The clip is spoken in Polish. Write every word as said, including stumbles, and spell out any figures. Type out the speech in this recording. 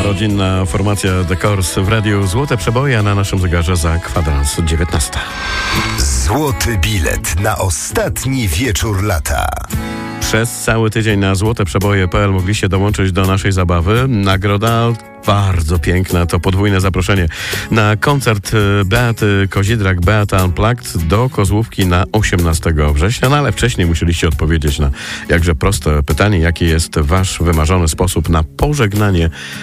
rodzinna formacja The Corrs w radiu Złote Przeboje, a na naszym zegarze za kwadrans dziewiętnasta. Złoty bilet na ostatni wieczór lata. Przez cały tydzień na złote przeboje kropka p l mogliście dołączyć do naszej zabawy. Nagroda bardzo piękna, to podwójne zaproszenie na koncert Beaty Kozidrak, Beata Unplugged do Kozłówki na osiemnastego września, no ale wcześniej musieliście odpowiedzieć na jakże proste pytanie, jaki jest wasz wymarzony sposób na pożegnanie